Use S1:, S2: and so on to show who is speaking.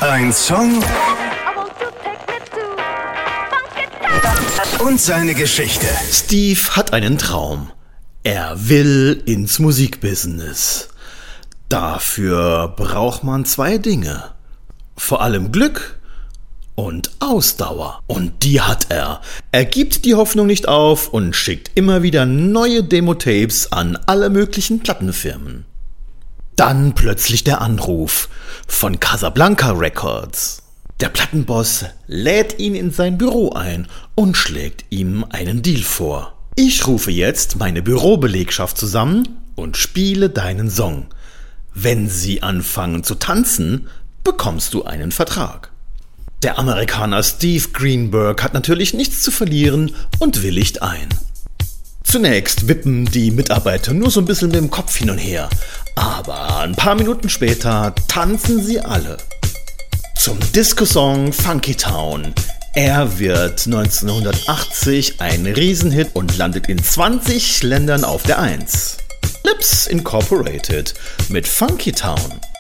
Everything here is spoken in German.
S1: Ein Song und seine Geschichte.
S2: Steve hat einen Traum. Er will ins Musikbusiness. Dafür braucht man 2 Dinge. Vor allem Glück und Ausdauer. Und die hat er. Er gibt die Hoffnung nicht auf und schickt immer wieder neue Demo-Tapes an alle möglichen Plattenfirmen. Dann plötzlich der Anruf von Casablanca Records. Der Plattenboss lädt ihn in sein Büro ein und schlägt ihm einen Deal vor. Ich rufe jetzt meine Bürobelegschaft zusammen und spiele deinen Song. Wenn sie anfangen zu tanzen, bekommst du einen Vertrag. Der Amerikaner Steve Greenberg hat natürlich nichts zu verlieren und willigt ein. Zunächst wippen die Mitarbeiter nur so ein bisschen mit dem Kopf hin und her, aber ein paar Minuten später tanzen sie alle. Zum Disco-Song Funky Town. Er wird 1980 ein Riesenhit und landet in 20 Ländern auf der 1. Lips Incorporated mit Funky Town.